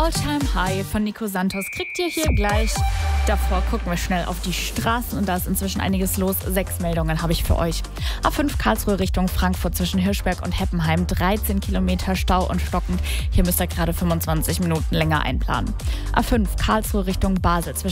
All-Time High von Nico Santos kriegt ihr hier gleich. Davor gucken wir schnell auf die Straßen und da ist inzwischen einiges los. 6 Meldungen habe ich für euch. A5 Karlsruhe Richtung Frankfurt zwischen Hirschberg und Heppenheim. 13 Kilometer Stau und stockend. Hier müsst ihr gerade 25 Minuten länger einplanen. A5 Karlsruhe Richtung Basel zwischen